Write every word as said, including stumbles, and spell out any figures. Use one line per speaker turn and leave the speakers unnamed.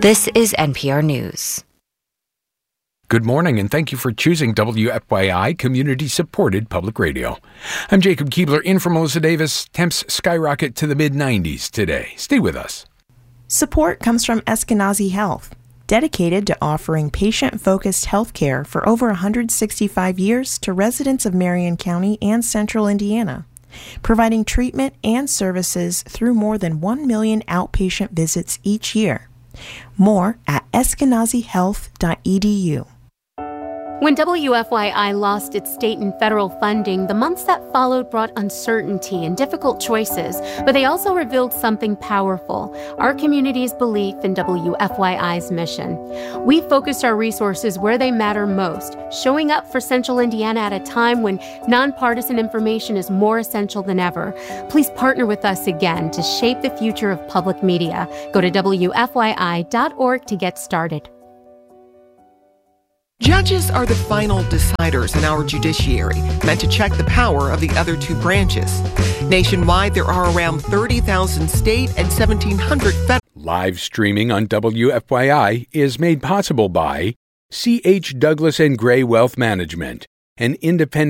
This is N P R News.
Good morning, and thank you for choosing W F Y I Community-Supported Public Radio. I'm Jacob Keebler in for Melissa Davis. Temps skyrocket to the mid nineties today. Stay with us.
Support comes from Eskenazi Health, dedicated to offering patient-focused health care for over one hundred sixty-five years to residents of Marion County and Central Indiana, providing treatment and services through more than one million outpatient visits each year. More at eskenazi health dot e d u.
When W F Y I lost its state and federal funding, the months that followed brought uncertainty and difficult choices, but they also revealed something powerful: our community's belief in W F Y I's mission. We focused our resources where they matter most, showing up for Central Indiana at a time when nonpartisan information is more essential than ever. Please partner with us again to shape the future of public media. Go to W F Y I dot org to get started.
Judges are the final deciders in our judiciary, meant to check the power of the other two branches. Nationwide, there are around thirty thousand state and seventeen hundred federal.
Live streaming on W F Y I is made possible by C H. Douglas and Gray Wealth Management, an independent